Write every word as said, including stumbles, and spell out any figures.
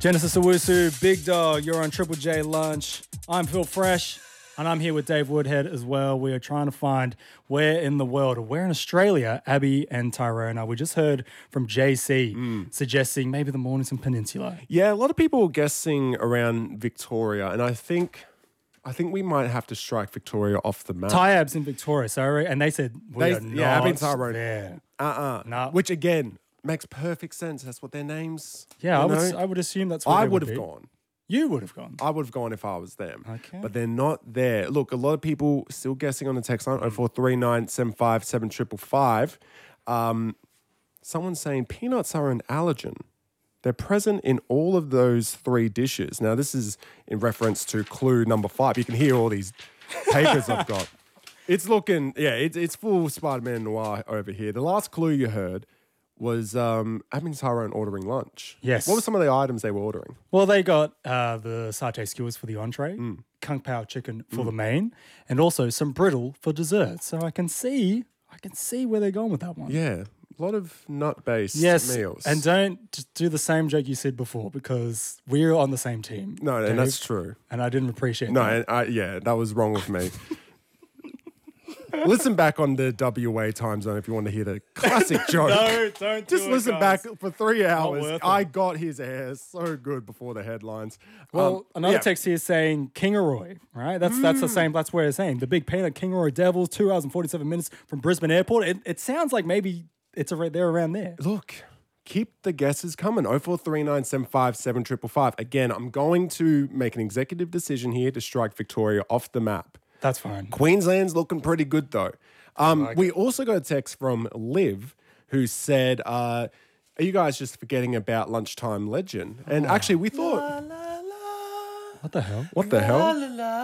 Genesis Owusu, Big Dog, you're on Triple J Lunch. I'm Phil Fresh, and I'm here with Dave Woodhead as well. We are trying to find where in the world, or where in Australia, Abby and Tyrone are. We just heard from J C mm. suggesting maybe the Mornington Peninsula. Yeah, a lot of people were guessing around Victoria, and I think... I think we might have to strike Victoria off the map. Tyab's in Victoria, sorry, and they said we they, are not yeah, Abby and Tyrone there. Uh-uh. No. Which, again, makes perfect sense. That's what their names... Yeah, I know? would, I would assume that's where I they would would have be. gone. You would have gone. I would have gone if I was them. Okay. But they're not there. Look, a lot of people still guessing on the text line, oh four three nine seven five seven five five. Um, someone's saying peanuts are an allergen. They're present in all of those three dishes. Now, this is in reference to clue number five. You can hear all these papers I've got. It's looking, yeah, it's, it's full Spider-Man noir over here. The last clue you heard was um, Abby and Tyrone ordering lunch. Yes. What were some of the items they were ordering? Well, they got uh, the satay skewers for the entree, Mm. kung pao chicken for Mm. the main, and also some brittle for dessert. So I can see, I can see where they're going with that one. Yeah. A lot of nut-based yes, meals. And don't just do the same joke you said before, because we're on the same team. No, Dave, and that's true. And I didn't appreciate no, that. No, and I, yeah, that was wrong with me. Listen back on the W A time zone if you want to hear the classic joke. No, don't do Just it, listen guys. back for three hours. worth it. I got his ass so good before the headlines. Well, Um, another yeah. text here saying Kingaroy, right? That's that's the same. That's where it's saying the big peanut Kingaroy Devils, two hours and forty-seven minutes from Brisbane Airport. It, it sounds like maybe it's a, they're around there. Look, keep the guesses coming. oh four three nine seven five seven five five five. Again, I'm going to make an executive decision here to strike Victoria off the map. That's fine. Queensland's looking pretty good, though. Um, like we also got a text from Liv who said, uh, are you guys just forgetting about Lunchtime Legend? And Oh. actually, we thought... What the hell? What the hell?